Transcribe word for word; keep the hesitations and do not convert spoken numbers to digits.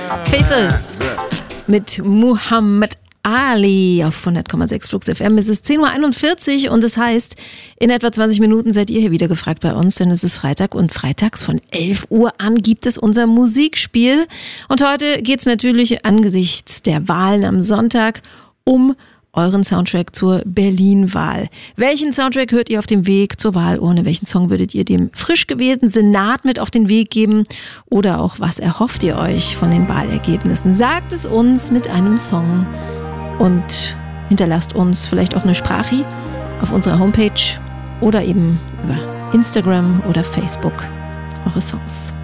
Faithless mit Muhammad Ali auf hundert Komma sechs Flux F M. Es ist zehn Uhr einundvierzig und das heißt, in etwa zwanzig Minuten seid ihr hier wieder gefragt bei uns, denn es ist Freitag und freitags von elf Uhr an gibt es unser Musikspiel. Und heute geht es natürlich angesichts der Wahlen am Sonntag um euren Soundtrack zur Berlin-Wahl. Welchen Soundtrack hört ihr auf dem Weg zur Wahlurne? Welchen Song würdet ihr dem frisch gewählten Senat mit auf den Weg geben? Oder auch, was erhofft ihr euch von den Wahlergebnissen? Sagt es uns mit einem Song und hinterlasst uns vielleicht auch eine Sprache auf unserer Homepage oder eben über Instagram oder Facebook eure Songs.